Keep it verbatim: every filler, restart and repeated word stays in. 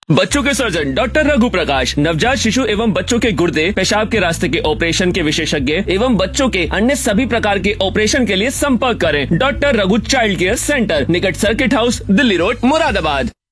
बच्चों के surgeon doctor Raghu प्रकाश, नवजात शिशु एवं बच्चों के गुर्दे, पेशाब के रास्ते के ऑपरेशन के विशेषज्ञ एवं बच्चों के अन्य सभी प्रकार के ऑपरेशन के लिए संपर्क करें। Doctor Raghu child care centre, निकट circuit house, Delhi road, Moradabad.